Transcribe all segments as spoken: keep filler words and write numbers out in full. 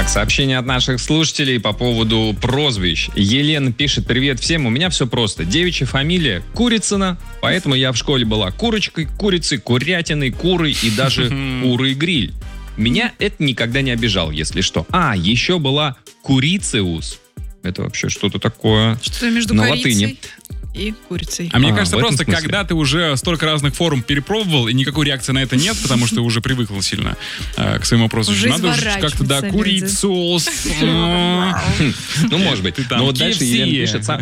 Так, сообщение от наших слушателей по поводу прозвищ. Елена пишет: привет всем, у меня все просто. Девичья фамилия Курицына, поэтому я в школе была курочкой, курицей, курятиной, курой и даже курой гриль. Меня это никогда не обижал, если что. А, еще была Курициус. Это вообще что-то такое. Что-то между на корицей латыни. И курицей. А мне А, кажется, в этом просто смысле. когда ты уже столько разных форм перепробовал, и никакой реакции на это нет, потому что ты уже привыкла сильно э, к своему прозвищу. Уже Надо уже как-то, да, изворачиваться, курицу. Ну, может быть. Ты там Но вот дальше кей эф си. Елена пишет... сам-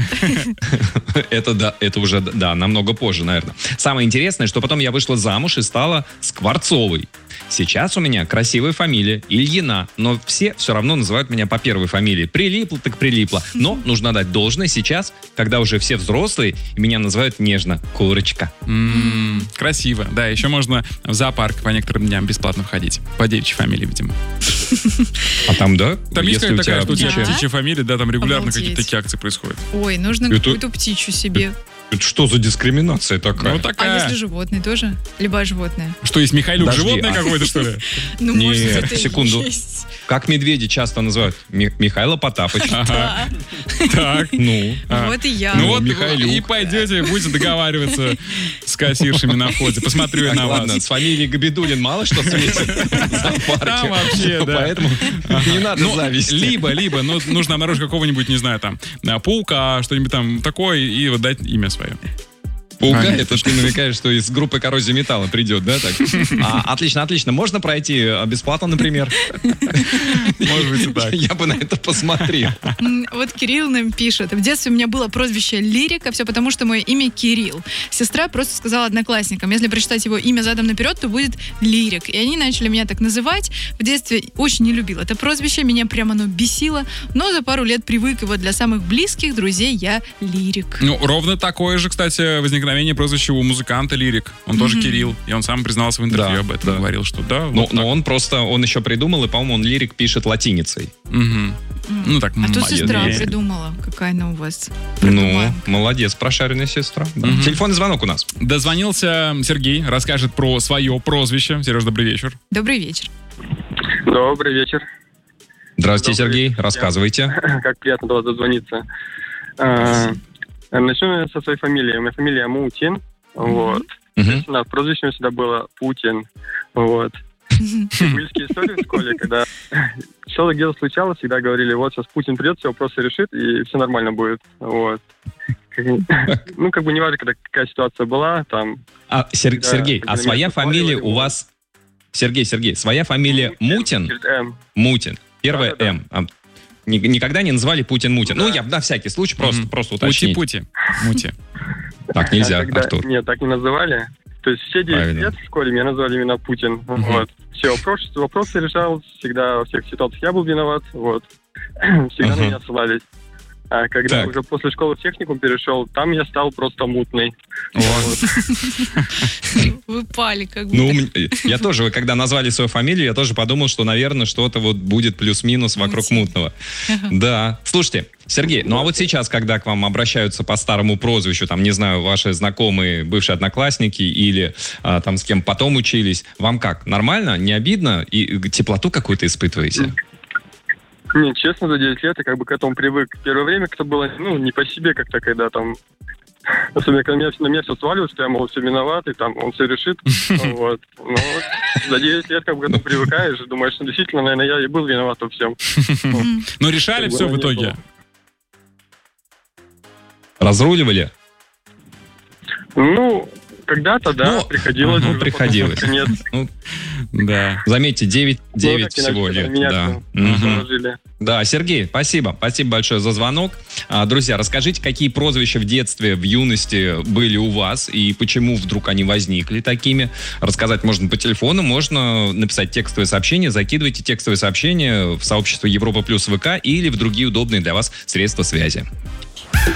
Это да, это уже, да, намного позже, наверное. Самое интересное, что потом я вышла замуж и стала Скворцовой. Сейчас у меня красивая фамилия Ильина, но все все равно называют меня по первой фамилии. Прилипло так прилипло. Но нужно дать должное сейчас, когда уже все взрослые, и меня называют нежно Курочка. М, Красиво. Да, еще можно в зоопарк по некоторым дням бесплатно входить. По девичьей фамилии, видимо. А там, да? Там есть Если какая-то такая, что у тебя Да. птичья фамилия, да, там регулярно Обалдеть. какие-то такие акции происходят. Ой, нужно Это- какую-то птичью себе. Это что за дискриминация такая? Ну, А такая. если животное тоже? Любое животное? Что, есть Михайлюк Подожди, животное а- какое-то, что ли? Ну, Не, может, это и секунду. есть. Как медведи часто называют? Ми- Михайло Потапыч. Ага. Да. Так. Ну, А. Вот и я. Ну вот, Михайлюк. и пойдете, будете договариваться с кассиршами на входе. Посмотрю я так, на ладно, вас. с фамилией Габидулин мало что светит в зоопарке. Там вообще, да. Поэтому не надо Ну, зависти. либо, либо, ну, нужно обнаружить какого-нибудь, не знаю, там, а, паука, что-нибудь там такое, и вот дать имя свое. Паука, Ага. это ж ты намекаешь, что из группы коррозии металла придет, да? Так? А, отлично, отлично. Можно пройти а, бесплатно, например? Может быть, и так. Я бы на это посмотрел. М, Вот Кирилл нам пишет. В детстве у меня было прозвище Лирик, а все потому, что мое имя Кирилл. Сестра просто сказала одноклассникам, если прочитать его имя задом наперед, то будет Лирик. И они начали меня так называть. В детстве очень не любила это прозвище, меня прямо оно бесило. Но за пару лет привык, и вот для самых близких друзей я Лирик. Ну, ровно такое же, кстати, возникновение прозвища у музыканта Лирик. Он тоже Кирилл. И он сам признался в интервью Да, об этом. да. Говорил, что да. Но, вот но так. он просто, он еще придумал, и, по-моему, он лирик пишет латиницей. Мгм. Ну, так, А тут моё сестра дело. придумала. Какая она у вас Ну, продуманка. молодец, прошаренная сестра. Да. Мгм. Телефонный звонок у нас. Дозвонился Сергей, расскажет про свое прозвище. Сереж, добрый вечер. Добрый вечер. Добрый вечер. Здравствуйте, Добрый Сергей, вечер. рассказывайте. Как приятно до вас дозвониться. А, Начну я со своей фамилии. У меня фамилия Мутин. Вот. Мгм. Естественно, прозвище у меня всегда было Путин. Вот. Были истории в школе, когда что-то где-то случалось, всегда говорили, вот сейчас Путин придет, все вопросы решит, и все нормально будет. Вот. Как- Ну, как бы неважно, когда какая ситуация была, там... А, Сер- Да, Сергей, когда а меня своя посмотрели, фамилия у вот. вас... Сергей, Сергей, своя фамилия Мутин? Через М. Мутин. Первое Да-да-да. М. А, ни- никогда не называли Путин-Мутин. Да. Ну, я бы на всякий случай просто, Мгм. просто уточнить. Пути-пути. Мути. Так нельзя, А когда- Артур. Нет, так не называли. То есть все девять Правильно. лет в школе меня называли именно Путин. Вот. Все вопросы, вопросы решал, всегда во всех ситуациях я был виноват. Вот. Всегда Ага. на меня ссылались. А когда Так. уже после школы в техникум перешел, там я стал просто мутный. Вы пали как Ну, будто. м- я тоже, вы когда назвали свою фамилию, я тоже подумал, что, наверное, что-то вот будет плюс-минус вокруг Мутин. мутного. Да. Слушайте, Сергей, ну а вот сейчас, когда к вам обращаются по старому прозвищу, там, не знаю, ваши знакомые, бывшие одноклассники или а, там с кем потом учились, вам как? Нормально? Не обидно? И теплоту какую-то испытываете? Не, честно, за девять лет я как бы к этому привык. Первое время как-то было, ну, не по себе как-то, когда там... Особенно, когда меня, на меня все сваливают, что я, мол, все виноват, и там он все решит. Вот. Но за девять лет как бы к этому привыкаешь, и думаешь, что действительно, наверное, я и был виноват во всем. Ну, решали Как бы все оно в не итоге. было. Разруливали? Ну, когда-то, да, Ну, приходилось. ну, уже приходилось. потом Нет. Ну, Да. заметьте, девять, девять Ну, так всего иначе лет. меняться Да. Мгм. положили. Да, Сергей, спасибо. Спасибо большое за звонок. А, друзья, расскажите, какие прозвища в детстве, в юности были у вас и почему вдруг они возникли такими. Рассказать можно по телефону, можно написать текстовое сообщение. Закидывайте текстовое сообщение в сообщество Европа Плюс ВК или в другие удобные для вас средства связи.